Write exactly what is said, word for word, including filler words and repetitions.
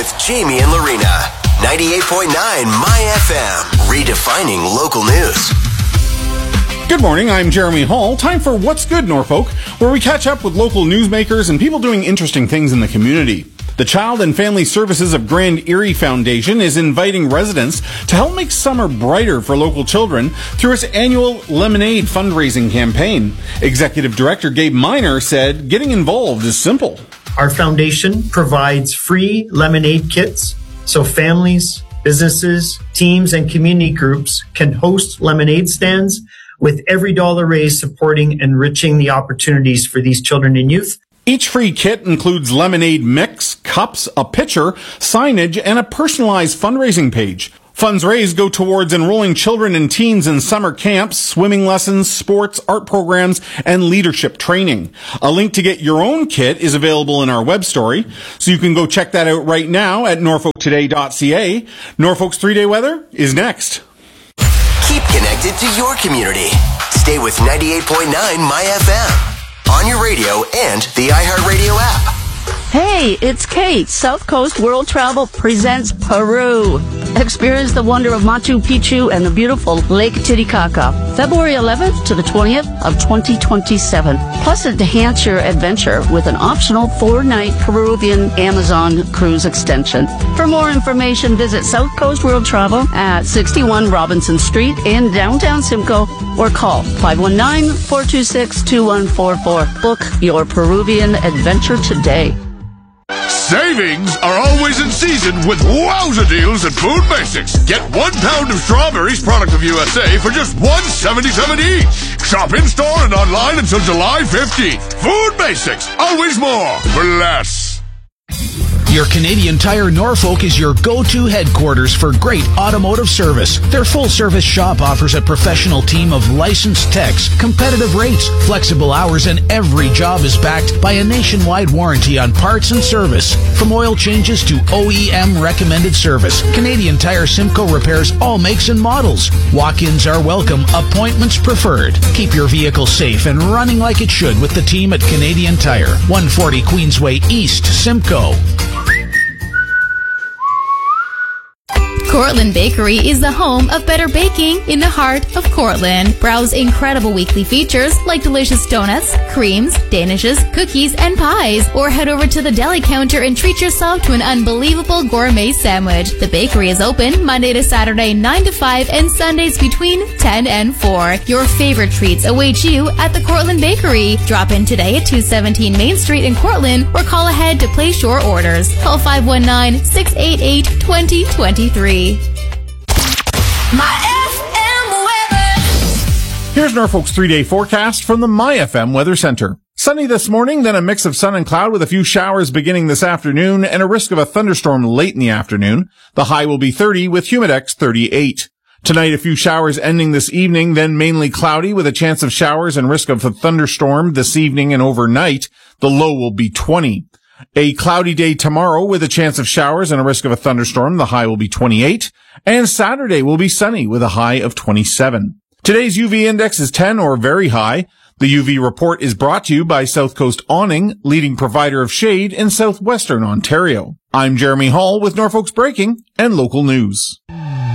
with Jamie and Lorena. ninety-eight point nine My F M. Redefining local news. Good morning, I'm Jeremy Hall. Time for What's Good, Norfolk, where we catch up with local newsmakers and people doing interesting things in the community. The Child and Family Services of Grand Erie Foundation is inviting residents to help make summer brighter for local children through its annual Lemonade fundraising campaign. Executive Director Gabe Miner said getting involved is simple. Our foundation provides free lemonade kits so families, businesses, teams, and community groups can host lemonade stands, with every dollar raised supporting enriching the opportunities for these children and youth. Each free kit includes lemonade mix, cups, a pitcher, signage, and a personalized fundraising page. Funds raised go towards enrolling children and teens in summer camps, swimming lessons, sports, art programs, and leadership training. A link to get your own kit is available in our web story, so you can go check that out right now at norfolk today dot c a. Norfolk's three-day weather is next. Keep connected to your community. Stay with ninety-eight point nine My F M on your radio and the iHeartRadio app. Hey, it's Kate. South Coast World Travel presents Peru. Experience the wonder of Machu Picchu and the beautiful Lake Titicaca. February eleventh to the twentieth of twenty twenty-seven. Plus, enhance your adventure with an optional four-night Peruvian Amazon cruise extension. For more information, visit South Coast World Travel at sixty-one Robinson Street in downtown Simcoe or call five one nine, four two six, two one four four. Book your Peruvian adventure today. Savings are always in season with wowza deals at Food Basics. Get one pound of strawberries, product of U S A, for just one dollar and seventy-seven cents each. Shop in-store and online until July fifteenth. Food Basics, always more for less. Your Canadian Tire Norfolk is your go-to headquarters for great automotive service. Their full-service shop offers a professional team of licensed techs, competitive rates, flexible hours, and every job is backed by a nationwide warranty on parts and service. From oil changes to O E M recommended service, Canadian Tire Simcoe repairs all makes and models. Walk-ins are welcome, appointments preferred. Keep your vehicle safe and running like it should with the team at Canadian Tire, one forty Queensway East, Simcoe. Cortland Bakery is the home of better baking in the heart of Cortland. Browse incredible weekly features like delicious donuts, creams, danishes, cookies, and pies. Or head over to the deli counter and treat yourself to an unbelievable gourmet sandwich. The bakery is open Monday to Saturday nine to five and Sundays between ten and four. Your favorite treats await you at the Cortland Bakery. Drop in today at two seventeen Main Street in Cortland or call ahead to place your orders. Call five one nine, six eight eight, two zero two three. My F M weather. Here's Norfolk's three-day forecast from the My F M Weather Center. Sunny this morning, then a mix of sun and cloud with a few showers beginning this afternoon and a risk of a thunderstorm late in the afternoon. The high will be thirty with Humidex thirty-eight. Tonight, a few showers ending this evening, then mainly cloudy with a chance of showers and risk of a thunderstorm this evening and overnight. The low will be twenty. A cloudy day tomorrow with a chance of showers and a risk of a thunderstorm. The high will be twenty-eight. And Saturday will be sunny with a high of twenty-seven. Today's U V index is ten or very high. The U V report is brought to you by South Coast Awning, leading provider of shade in southwestern Ontario. I'm Jeremy Hall with Norfolk's Breaking and Local News.